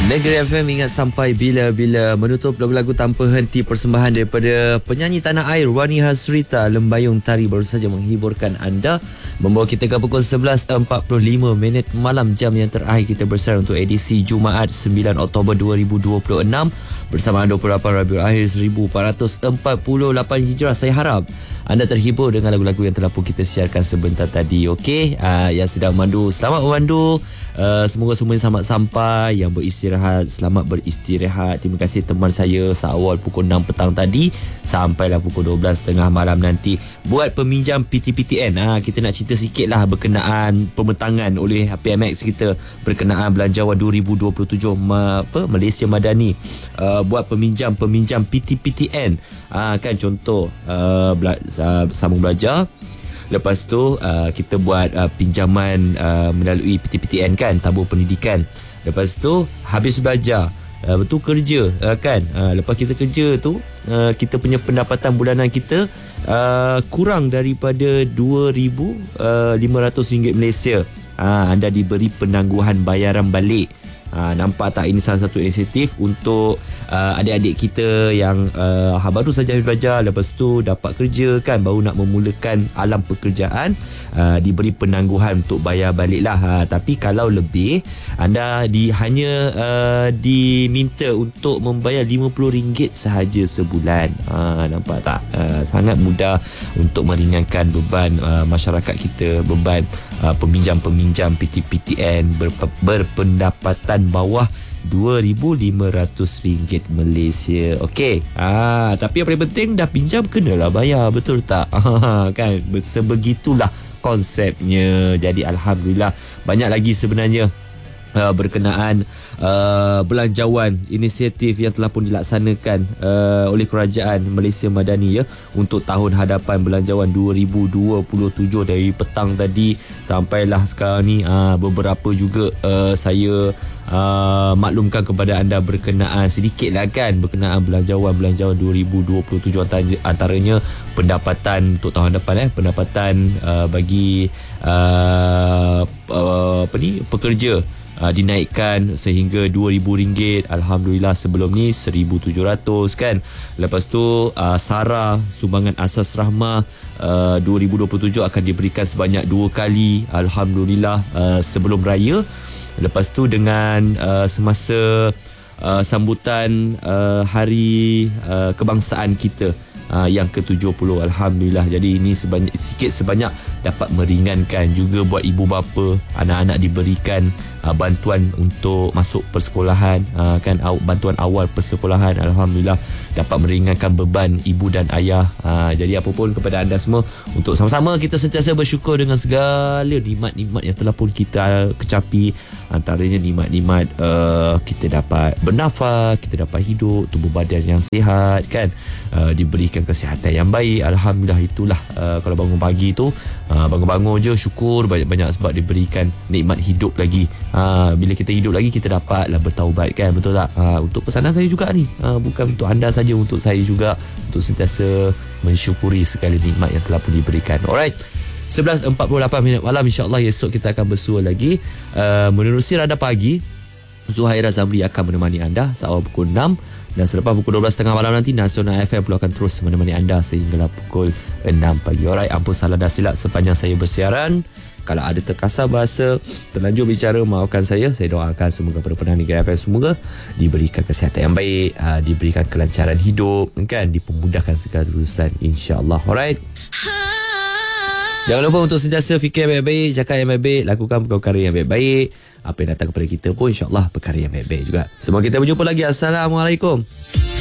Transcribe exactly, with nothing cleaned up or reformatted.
Negeri F M ingat sampai bila-bila, menutup lagu-lagu tanpa henti persembahan daripada penyanyi tanah air Rani Hasrita. Lembayung Tari baru saja menghiburkan anda, membawa kita ke pukul sebelas empat puluh lima minit malam, jam yang terakhir kita bersara untuk edisi Jumaat sembilan Oktober dua ribu dua puluh enam bersama dua puluh lapan Rabiul Akhir seribu empat ratus empat puluh lapan Hijrah. Saya harap anda terhibur dengan lagu-lagu yang telah pun kita siarkan sebentar tadi. Okey, uh, yang sedang memandu, selamat memandu. Uh, semoga semuanya selamat sampai. Yang beristirahat, selamat beristirahat. Terima kasih teman saya seawal pukul enam petang tadi sampailah pukul dua belas tiga puluh malam nanti buat peminjam P T P T N. uh, Kita nak cerita sikit lah berkenaan pembentangan oleh P M X kita berkenaan Belanjawan dua ribu dua puluh tujuh ma, apa, Malaysia Madani. uh, Buat peminjam-peminjam P T P T N. uh, Kan contoh uh, bela- uh, sambung belajar. Lepas tu uh, kita buat uh, pinjaman uh, melalui P T P T N kan, tabung pendidikan. Lepas tu habis belajar, uh, betul kerja uh, kan. Uh, lepas kita kerja tu uh, kita punya pendapatan bulanan kita uh, kurang daripada dua ribu lima ratus ringgit Malaysia. uh, Anda diberi penangguhan bayaran balik. Ha, nampak tak, ini salah satu inisiatif untuk uh, adik-adik kita yang uh, baru saja belajar, lepas tu dapat kerja kan, baru nak memulakan alam pekerjaan, uh, diberi penangguhan untuk bayar balik lah. Ha, tapi kalau lebih, anda di, hanya uh, diminta untuk membayar lima puluh ringgit sahaja sebulan. Ha, nampak tak? Uh, sangat mudah untuk meringankan beban uh, masyarakat kita, beban uh, peminjam-peminjam P T P T N ber, berpendapatan bawah dua ribu lima ratus ringgit Malaysia. Okey. Ah, tapi yang paling penting dah pinjam kenalah bayar, betul tak? Ah, kan sebegitulah konsepnya. Jadi alhamdulillah banyak lagi sebenarnya Uh, berkenaan uh, belanjawan, inisiatif yang telah pun dilaksanakan uh, oleh Kerajaan Malaysia Madani ya, untuk tahun hadapan belanjawan dua ribu dua puluh tujuh. Dari petang tadi sampailah sekarang ni, uh, beberapa juga uh, saya uh, maklumkan kepada anda berkenaan sedikit lah kan, berkenaan belanjawan-belanjawan dua ribu dua puluh tujuh, antaranya pendapatan untuk tahun depan eh, pendapatan uh, bagi uh, uh, apa ni, pekerja Uh, dinaikkan sehingga dua ribu ringgit. Alhamdulillah, sebelum ni seribu tujuh ratus kan. Lepas tu uh, SARA, sumbangan asas rahmah, uh, dua ribu dua puluh tujuh akan diberikan sebanyak dua kali. Alhamdulillah, uh, sebelum raya. Lepas tu dengan uh, semasa uh, sambutan uh, hari uh, kebangsaan kita Uh, yang ke tujuh puluh. Alhamdulillah. Jadi ini sebanyak, sikit sebanyak dapat meringankan juga buat ibu bapa. Anak-anak diberikan uh, bantuan untuk masuk persekolahan, uh, kan, aw, bantuan awal persekolahan. Alhamdulillah dapat meringankan beban ibu dan ayah. uh, Jadi apapun kepada anda semua, untuk sama-sama kita sentiasa bersyukur dengan segala nikmat-nikmat yang telah pun kita kecapi. Antaranya nikmat-nikmat uh, kita dapat bernafas, kita dapat hidup, tubuh badan yang sihat kan, uh, diberikan kesihatan yang baik. Alhamdulillah, itulah uh, kalau bangun pagi tu, uh, bangun-bangun je syukur banyak-banyak sebab diberikan nikmat hidup lagi. uh, Bila kita hidup lagi, kita dapatlah bertaubat kan, betul tak? uh, Untuk pesanan saya juga ni, uh, bukan untuk anda saja, untuk saya juga, untuk sentiasa mensyukuri segala nikmat yang telah pun diberikan. Alright, sebelas empat puluh lapan minit malam, insyaAllah esok kita akan bersua lagi uh, menerusi Radar Pagi. Zuhairah Zamri akan menemani anda seawal pukul enam, dan selepas pukul dua belas tiga puluh malam nanti Nasional F M pun akan terus menemani anda sehinggalah pukul enam pagi. Alright, ampun salah dan silap sepanjang saya bersiaran. Kalau ada terkasar bahasa, terlanjur bicara, maafkan saya. Saya doakan semoga para pendengar Negeri F M semoga diberikan kesihatan yang baik, uh, diberikan kelancaran hidup kan, dipermudahkan segala urusan, insya-Allah. Alright. Jangan lupa untuk sentiasa fikir yang baik-baik, cakap yang baik-baik, lakukan perkara yang baik-baik. Apa yang datang kepada kita pun insya-Allah perkara yang baik-baik juga. Semoga kita berjumpa lagi. Assalamualaikum.